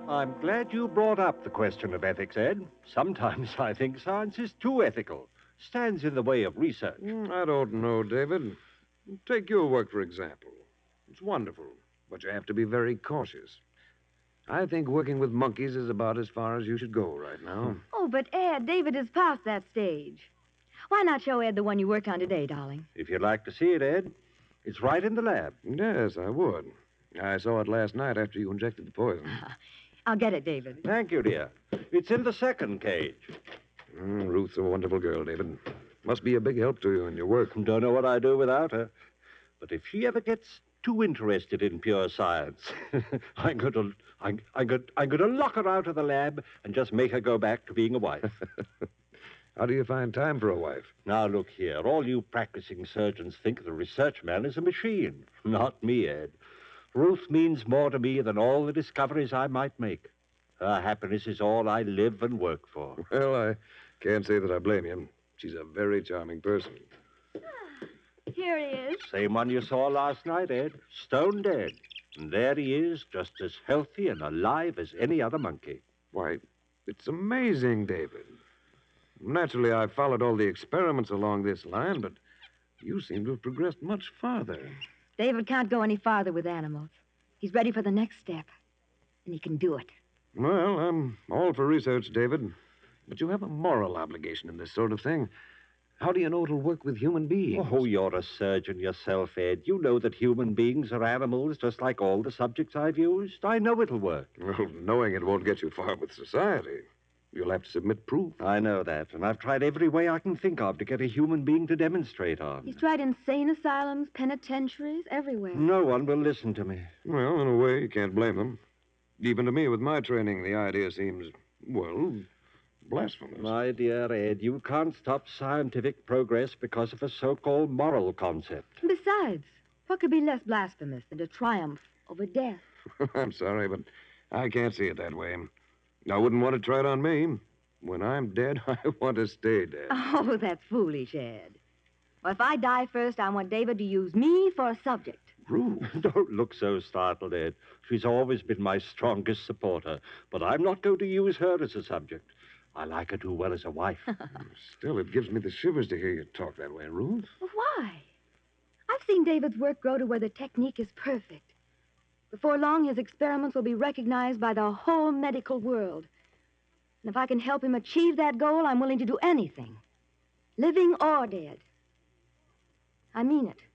I'm glad you brought up the question of ethics, Ed. Sometimes I think science is too ethical, stands in the way of research. I don't know, David. Take your work, for example. It's wonderful, but you have to be very cautious. I think working with monkeys is about as far as you should go right now. Oh, but Ed, David is past that stage. Why not show Ed the one you worked on today, darling? If you'd like to see it, Ed, it's right in the lab. Yes, I would. I saw it last night after you injected the poison. I'll get it, David. Thank you, dear. It's in the second cage. Ruth's a wonderful girl, David. Must be a big help to you in your work. Don't know what I'd do without her. But if she ever gets too interested in pure science, I'm going to lock her out of the lab and just make her go back to being a wife. How do you find time for a wife? Now, look here. All you practicing surgeons think the research man is a machine. Not me, Ed. Ruth means more to me than all the discoveries I might make. Her happiness is all I live and work for. Well, I can't say that I blame you. She's a very charming person. Here he is. Same one you saw last night, Ed. Stone dead. And there he is, just as healthy and alive as any other monkey. Why, it's amazing, David. Naturally, I've followed all the experiments along this line, but you seem to have progressed much farther. David can't go any farther with animals. He's ready for the next step, and he can do it. Well, I'm all for research, David. But you have a moral obligation in this sort of thing. How do you know it'll work with human beings? Oh, you're a surgeon yourself, Ed. You know that human beings are animals just like all the subjects I've used. I know it'll work. Well, knowing it won't get you far with society. You'll have to submit proof. I know that, and I've tried every way I can think of to get a human being to demonstrate on. He's tried insane asylums, penitentiaries, everywhere. No one will listen to me. Well, in a way, you can't blame them. Even to me, with my training, the idea seems, well, blasphemous. My dear Ed, you can't stop scientific progress because of a so-called moral concept. Besides, what could be less blasphemous than to triumph over death? I'm sorry, but I can't see it that way. I wouldn't want to try it on me. When I'm dead, I want to stay dead. Oh, that's foolish, Ed. Well, if I die first, I want David to use me for a subject. Ruth. Don't look so startled, Ed. She's always been my strongest supporter, but I'm not going to use her as a subject. I like her too well as a wife. Still, it gives me the shivers to hear you talk that way, Ruth. Well, why? I've seen David's work grow to where the technique is perfect. Before long, his experiments will be recognized by the whole medical world. And if I can help him achieve that goal, I'm willing to do anything, living or dead. I mean it.